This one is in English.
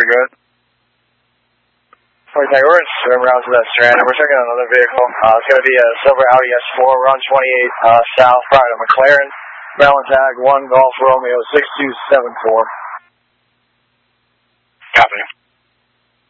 good. We're in rounds to that strand, and we're checking on another vehicle. It's going to be a silver Audi S4. We're on 28 South, private McLaren. Maryland tag 1 Golf Romeo 6274.